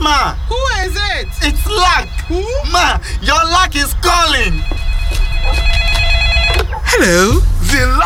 Ma. Who is it? It's Luck. Who? Ma, your luck is calling. Hello.